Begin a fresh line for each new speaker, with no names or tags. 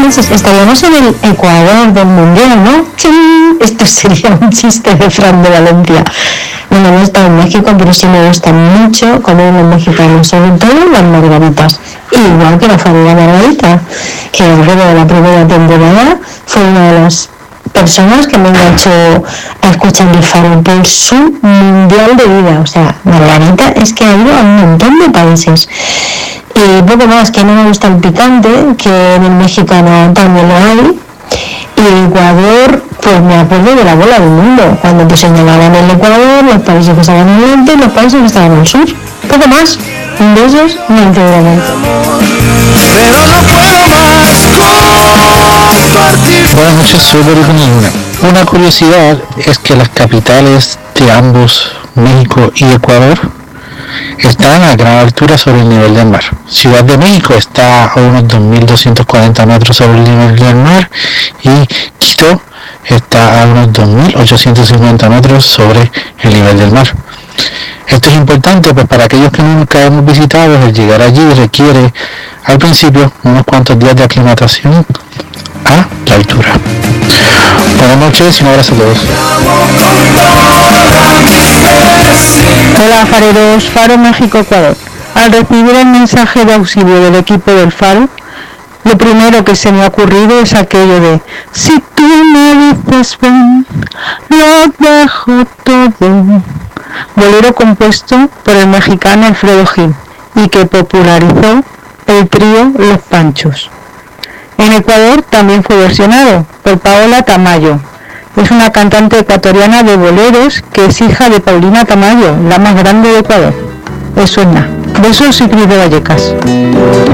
países. Estaríamos en el Ecuador del Mundial, ¿no? ¡Chin! Esto sería un chiste de Fran de Valencia. Bueno, no he estado en México, pero sí me gusta mucho comer los mexicanos, sobre todo las margaritas. Igual que la familia Margarita, que luego de la primera temporada fue una de las personas que me enganchó a escuchar el Faro por su mundial de vida. O sea, Margarita es que ha ido a un montón de países. Y poco más, que no me gusta el picante, que en el mexicano también lo hay. Y Ecuador, pues me acuerdo de la bola del mundo, cuando te señalaban el Ecuador, los países que estaban en el norte y los países que estaban en el sur. Poco más, de esos no integramos.
Pero no puedo más compartir.
Buenas noches, soy Boricua Luna. Una curiosidad es que las capitales de ambos, México y Ecuador, están a gran altura sobre el nivel del mar. Ciudad de México está a unos 2.240 metros sobre el nivel del mar y Quito está a unos 2.850 metros sobre el nivel del mar. Esto es importante, pues para aquellos que nunca hemos visitado, el llegar allí requiere al principio unos cuantos días de aclimatación a la altura. Buenas noches y un abrazo a todos.
Hola fareros, Faro México Ecuador. Al recibir el mensaje de auxilio del equipo del Faro, lo primero que se me ha ocurrido es aquello de: si tú me dices ven, lo dejo todo. Bolero compuesto por el mexicano Alfredo Gil y que popularizó el trío Los Panchos. En Ecuador también fue versionado por Paola Tamayo. Es una cantante ecuatoriana de boleros que es hija de Paulina Tamayo, la más grande de Ecuador. Eso es nada. Besos y Cris de Vallecas.